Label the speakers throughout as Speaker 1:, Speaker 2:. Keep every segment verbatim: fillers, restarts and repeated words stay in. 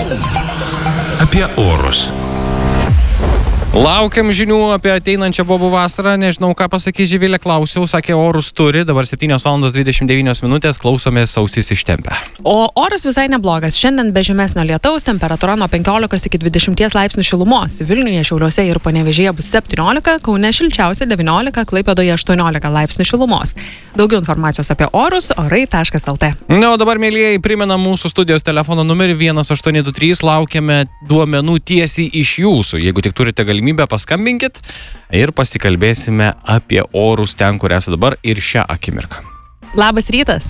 Speaker 1: Apie orus.
Speaker 2: Laukiam žinių apie ateinančią bobų vasarą. Nežinau, ką pasakys Živilė, klausiau, sakė, orus turi. Dabar septynios valandos dvidešimt devynios minutės, klausomės ausis ištempę.
Speaker 3: O oras visai neblogas. Šiandien be žemesnio lietaus, temperatūra nuo penkiolikos iki dvidešimties laipsnių šilumos. Vilniuje, Šiauliuose ir Panevėžyje bus septyniolika, Kaune šilčiausia devyniolika, Klaipėdoje aštuoniolika laipsnių šilumos. Daugiau informacijos apie orus orai taškas lt.
Speaker 2: Na, o dabar, mėlyjeji, primena mūsų studijos telefono numerį vienas aštuoni du trys. Laukiame duomenų tiesiai iš jūsų. Jeigu tik turite galimybę, paskambinkit ir pasikalbėsime apie orus ten, kur esate dabar ir šią akimirką.
Speaker 3: Labas rytas.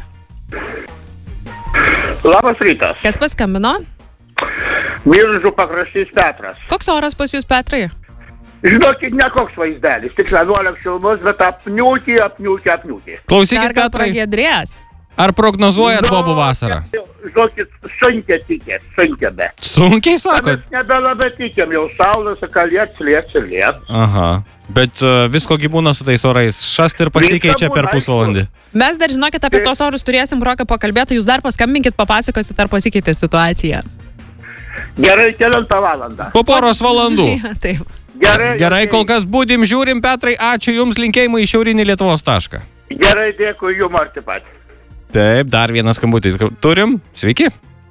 Speaker 4: Labas rytas.
Speaker 3: Kas paskambino?
Speaker 4: Biržų pakraštys Petras.
Speaker 3: Koks oras pas jūs, Petrai?
Speaker 4: Žinokit, ne koks vaizdelis, tik vienuolika šilumos, bet apniūti, apniūti, apniūti.
Speaker 2: Klausykit,
Speaker 3: Dar gal
Speaker 2: Petrai,
Speaker 3: pragiedrės?
Speaker 2: ar prognozuojat bobų vasarą?
Speaker 4: Žinokit, sunkiai tikės, sunkiai be.
Speaker 2: Sunkiai sakot?
Speaker 4: Bet nebelabai tikėm, jau saulės, liets, liets ir liets.
Speaker 2: Aha. Bet uh, visko gyvūna su tais orais. Šast ir pasikeičia per pusvalandį.
Speaker 3: Mes dar, žinokit, apie tos orus turėsim broką pakalbėti, jūs dar paskambinkit, papasakosit, ar pasikeitė situacija.
Speaker 4: Gerai, kelintą valandą.
Speaker 2: Po poros valandų.
Speaker 3: Ja, taip.
Speaker 4: Gerai,
Speaker 2: Gerai,
Speaker 4: okei.
Speaker 2: kol kas būdim, žiūrim, Petrai, ačiū Jums, linkėjimai į šiaurinį Lietuvos tašką.
Speaker 4: Gerai, dėkui jums arti pat.
Speaker 2: Taip, dar vienas skambutis turim. Sveiki.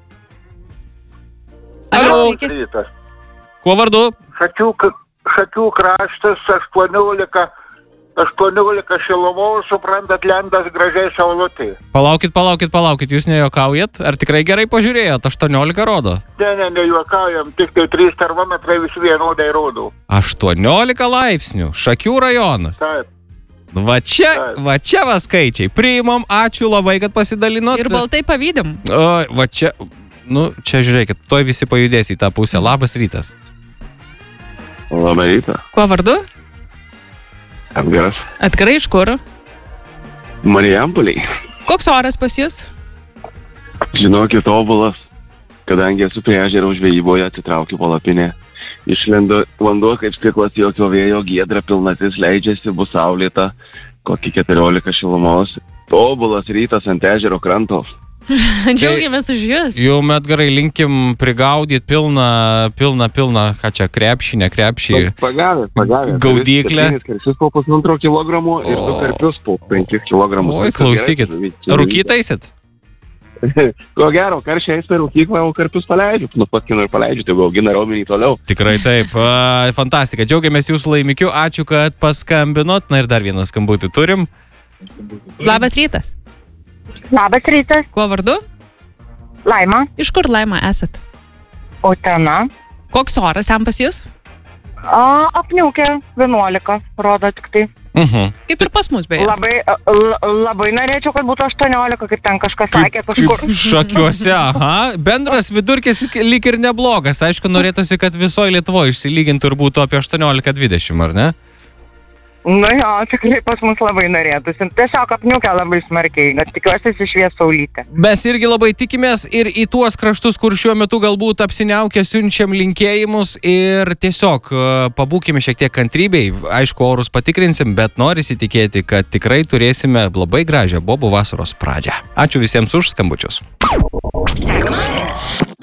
Speaker 3: Alio, sveiki.
Speaker 4: Rytas.
Speaker 2: Kuo vardu?
Speaker 4: Šakių, šakių kraštas aštuoniolika, aštuoniolika šilumos, suprantat, lendas gražiai saulutė.
Speaker 2: Palaukit, palaukit, palaukit, jūs nejuokaujat? Ar tikrai gerai pažiūrėjot? aštuoniolika rodo.
Speaker 4: Ne, ne, nejuokaujam, tik tai trys termometrai vis vienodai rodo.
Speaker 2: aštuoniolika laipsnių. Šakių rajonas.
Speaker 4: Taip.
Speaker 2: Va čia, va čia va skaičiai. Priimam, ačiū labai, kad pasidalinot.
Speaker 3: Ir baltai pavydim.
Speaker 2: O, va čia, nu, čia žiūrėkit, toj visi pajudės į tą pusę. Labas rytas.
Speaker 5: Labą rytą.
Speaker 3: Kuo vardu?
Speaker 5: Edgaras.
Speaker 3: Atkarai iš kur?
Speaker 5: Marijampoliai.
Speaker 3: Koks oras pas jūs?
Speaker 5: Žinokit, tobulas. Kadangi esu prie ežero žvejyboje, atitraukiu palapinę. Išlendo vanduo kaip stiklas, jokio vėjo, giedra pilnatis leidžiasi, bus saulėta, kokį keturiolika šilumos. Tobulas rytas ant ežero kranto.
Speaker 3: Džiaugiamės už jūs.
Speaker 2: Jum, Edgarai, linkim prigaudyti pilną, pilną, pilną, ką čia, krepšį, ne krepšį.
Speaker 5: Pagavęs, pagavęs.
Speaker 2: Gaudyklę.
Speaker 5: Septynis karšius po pusantro kilogramų ir du karpius po penkis kilogramus.
Speaker 2: Oi, klausykit, rūkytaisit?
Speaker 5: Ko gero, karšiai eis per rūkyklą, o karpius paleidžiu. Nu, patkinu ir paleidžiu, tai augina raumenį toliau.
Speaker 2: Tikrai taip. A, fantastika. Džiaugiamės jūsų laimikiu. Ačiū, kad paskambinot. Na ir dar vieną skambutį turim.
Speaker 3: Labas rytas.
Speaker 6: Labas rytas,
Speaker 3: Kuo vardu?
Speaker 6: Laima,
Speaker 3: Iš kur, Laima, esat?
Speaker 6: Utena.
Speaker 3: Koks oras ten pas jūs?
Speaker 6: A, apniūkė vienuolika, rodo tik tai.
Speaker 2: Mhm.
Speaker 3: Kaip ir pas mus, beje.
Speaker 6: Labai, l, labai norėčiau, kad būtų aštuoniolika, kaip ten kažkas sakė kažkur.
Speaker 2: Kaip Šakiuose, aha. Bendras vidurkis lyg ir neblogas. Aišku, norėtųsi, kad visoje Lietuvoje išsilygintų ir būtų apie aštuoniolika dvidešimt, ar ne?
Speaker 6: Nu jo, tikrai pas mus labai norėtųsi. Tiesiog apniūkė labai smarkiai, bet tikiuosi išvies saulytė.
Speaker 2: Mes irgi labai tikimės ir į tuos kraštus, kur šiuo metu galbūt apsiniaukę, siunčiam linkėjimus ir tiesiog e, pabūkime šiek tiek kantrybei. Aišku, orus patikrinsim, bet norisi tikėti, kad tikrai turėsime labai gražią bobų vasaros pradžią. Ačiū visiems už skambučius.
Speaker 7: Sekmadienis.